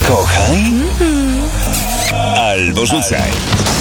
Kochaj albo rzucaj.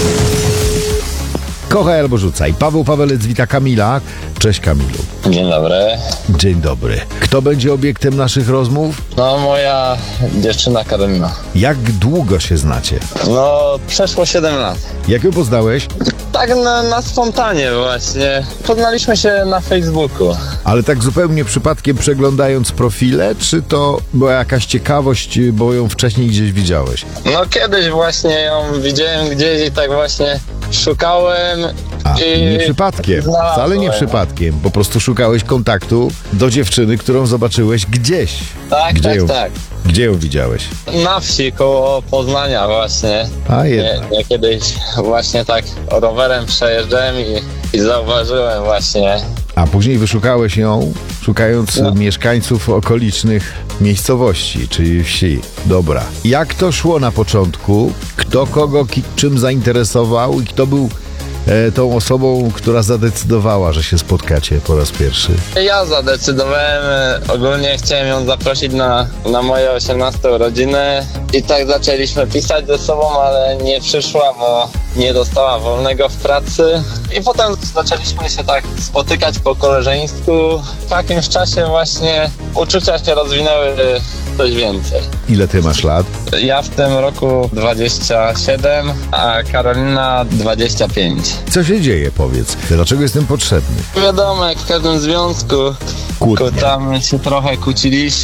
Kochaj albo rzucaj. Paweł Pawelec wita Kamila. Cześć Kamilu. Dzień dobry. Dzień dobry. Kto będzie obiektem naszych rozmów? No, moja dziewczyna Karolina. Jak długo się znacie? No, przeszło 7 lat. Jak ją poznałeś? Tak na spontanie właśnie. Poznaliśmy się na Facebooku. Ale tak zupełnie przypadkiem przeglądając profile, czy to była jakaś ciekawość, bo ją wcześniej gdzieś widziałeś? No, kiedyś właśnie ją widziałem gdzieś i tak właśnie szukałem. Nie przypadkiem, znalazłem. wcale nie przypadkiem. Po prostu szukałeś kontaktu do dziewczyny, którą zobaczyłeś gdzieś. Tak, tak. Gdzie ją widziałeś? Na wsi koło Poznania właśnie. A jednak. Ja kiedyś właśnie tak rowerem przejeżdżałem i zauważyłem właśnie. A później wyszukałeś ją, szukając mieszkańców okolicznych miejscowości, czyli wsi. Dobra. Jak to szło na początku? Kto kogo czym zainteresował i kto był tą osobą, która zadecydowała, że się spotkacie po raz pierwszy? Ja zadecydowałem, ogólnie chciałem ją zaprosić na moje 18 urodziny i tak zaczęliśmy pisać ze sobą, ale nie przyszła, bo nie dostała wolnego w pracy i potem zaczęliśmy się tak spotykać po koleżeńsku. W jakimś czasie właśnie uczucia się rozwinęły coś więcej. Ile ty masz lat? Ja w tym roku 27, a Karolina 25. Co się dzieje, powiedz? Dlaczego jestem potrzebny? Wiadomo, jak w każdym związku, Kłótnia. tam się trochę kłóciliśmy